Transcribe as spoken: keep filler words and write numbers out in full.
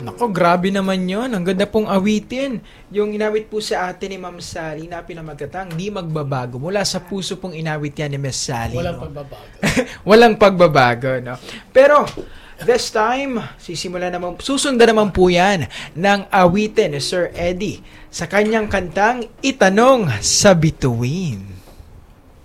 Nako, grabe naman yon. Ang ganda pong awitin. Yung inawit po sa atin ni Ma'am Sally na pinamagatang, di magbabago. Mula sa puso pong inawit yan ni Miss Sally. Walang no? pagbabago. Walang pagbabago, no? Pero, this time, sisimula naman, susundan naman po yan ng awitin ni Sir Eddie sa kanyang kantang Itanong sa Bituin.